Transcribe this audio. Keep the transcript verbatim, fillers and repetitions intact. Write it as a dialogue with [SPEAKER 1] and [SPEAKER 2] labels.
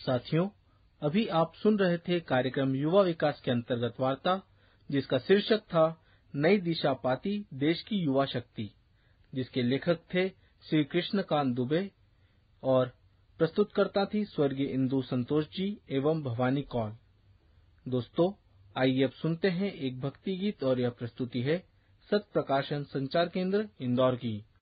[SPEAKER 1] साथियों, अभी आप सुन रहे थे कार्यक्रम युवा विकास के अंतर्गत वार्ता, जिसका शीर्षक था नई दिशा पाती देश की युवा शक्ति, जिसके लेखक थे श्री कृष्णकांत दुबे और प्रस्तुतकर्ता थी स्वर्गीय इंदु संतोष जी एवं भवानी कौल। दोस्तों, आइए अब सुनते हैं एक भक्ति गीत और यह प्रस्तुति है सत प्रकाशन संचार केंद्र इंदौर की।